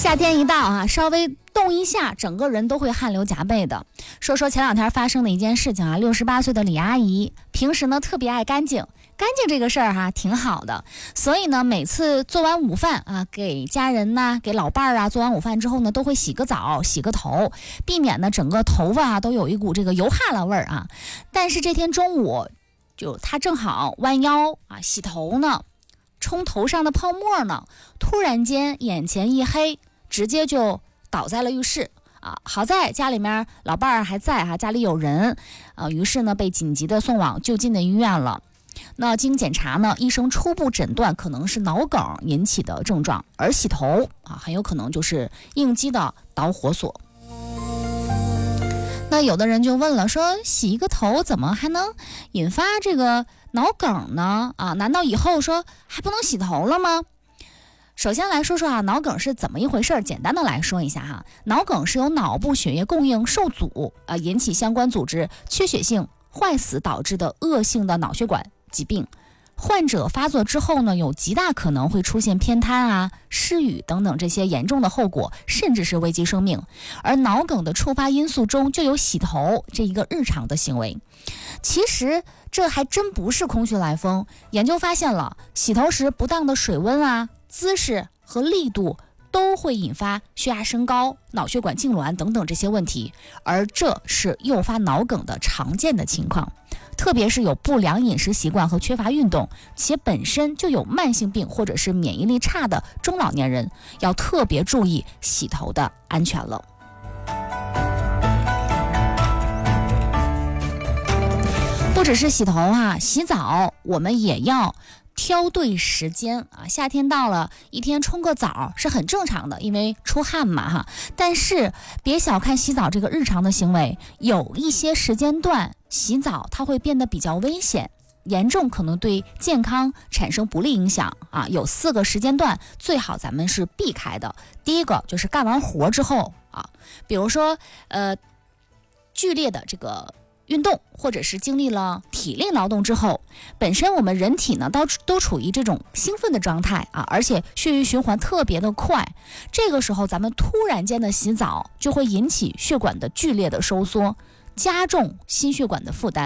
夏天一到啊，稍微动一下，整个人都会汗流浃背的。说前两天发生的一件事情啊，68岁的李阿姨，平时呢特别爱干净这个事儿哈挺好的，所以呢每次做完午饭啊，给家人呐，给老伴儿啊，做完午饭之后呢，都会洗个澡，洗个头，避免呢整个头发啊都有一股这个油哈喇味儿啊。但是这天中午，就她正好弯腰啊洗头呢，冲头上的泡沫呢，突然间眼前一黑，直接就倒在了浴室啊！好在家里面老伴儿还在哈，家里有人，于是呢被紧急的送往就近的医院了。那经检查呢，医生初步诊断可能是脑梗引起的症状，而洗头啊很有可能就是应激的导火索。那有的人就问了，说洗一个头怎么还能引发这个脑梗呢？啊，难道以后说还不能洗头了吗？首先来说说啊，脑梗是怎么一回事？简单的来说一下哈，脑梗是由脑部血液供应受阻引起相关组织缺血性坏死导致的恶性的脑血管疾病。患者发作之后呢，有极大可能会出现偏瘫啊、失语等等这些严重的后果，甚至是危及生命。而脑梗的触发因素中就有洗头这一个日常的行为。其实这还真不是空穴来风，研究发现了，洗头时不当的水温啊、姿势和力度都会引发血压升高、脑血管痉挛等等这些问题，而这是诱发脑梗的常见的情况。特别是有不良饮食习惯和缺乏运动，且本身就有慢性病或者是免疫力差的中老年人，要特别注意洗头的安全了。不只是洗头啊，洗澡我们也要挑对时间啊，夏天到了，一天冲个澡是很正常的，因为出汗嘛哈。但是别小看洗澡这个日常的行为，有一些时间段洗澡它会变得比较危险，严重可能对健康产生不利影响啊。有4个时间段最好咱们是避开的。第一个就是干完活之后啊，比如说剧烈的这个运动，或者是经历了体力劳动之后，本身我们人体呢都处于这种兴奋的状态啊，而且血液循环特别的快，这个时候咱们突然间的洗澡就会引起血管的剧烈的收缩，加重心血管的负担。